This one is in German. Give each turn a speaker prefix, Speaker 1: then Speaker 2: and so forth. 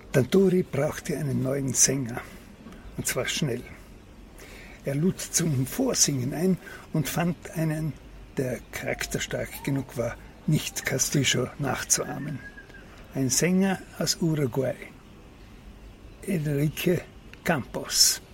Speaker 1: Tanturi brauchte einen neuen Sänger, und zwar schnell. Er lud zum Vorsingen ein und fand einen, der charakterstark genug war, nicht Castillo nachzuahmen. Ein Sänger aus Uruguay, Enrique Campos.